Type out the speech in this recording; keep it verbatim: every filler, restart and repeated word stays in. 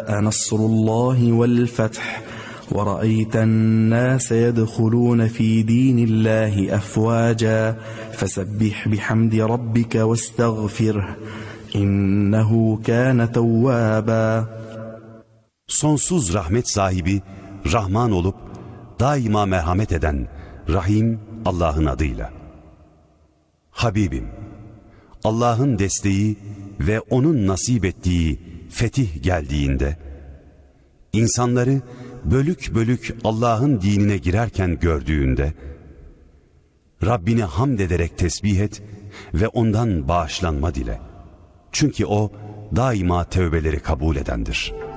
جاء نصر الله والفتح ورأيت الناس يدخلون في دين الله أفواجا فسبح بحمد ربك واستغفره إنه كان توابا. Sonsuz rahmet sahibi, Rahman olup daima merhamet eden Rahim Allah'ın adıyla. Habibim, Allah'ın desteği ve onun nasip ettiği fetih geldiğinde, insanları bölük bölük Allah'ın dinine girerken gördüğünde, Rabbini hamd ederek tesbih et ve ondan bağışlanma dile. Çünkü o daima tövbeleri kabul edendir.